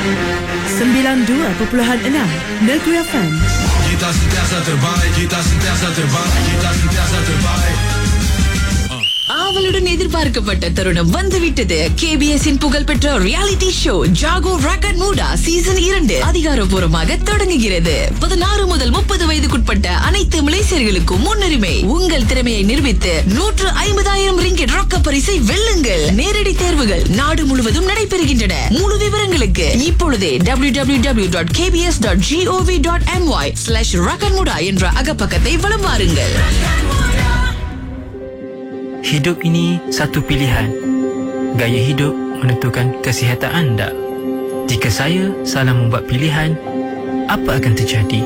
92.6 Negeri FM. Kita sentiasa terbaik, kita sentiasa terbaik, kita sentiasa terbaik. ஆவலுடன் எதிர்பார்க்கப்பட்ட தருணம் வந்துவிட்டது. KBSின் புகழ்பெற்ற ரியாலிட்டி ஷோ ஜாகோ ராக்கட் மூடா சீசன் 2 அதிகாரப்பூர்வமாக தொடங்குகிறது. 16 முதல் 30 வயதுக்குட்பட்ட அனைத்து மலேசியர்களுக்கும் முன்னுரிமை. உங்கள் திறமையை நிரூபித்து 150,000 ரிங்கெட் ரொக்க பரிசை வெல்லுங்கள். நேரடி தேர்வுகள் நாடு முழுவதும் நடைபெறுகின்றன. முழு விவரங்களுக்கு இப்பொழுதே www.kbs.gov.my/rakatmuda என்ற அகப்பக்கத்தை வலம் வாருங்கள். Hidup ini satu pilihan. Gaya hidup menentukan kesihatan anda. Jika saya salah membuat pilihan, apa akan terjadi?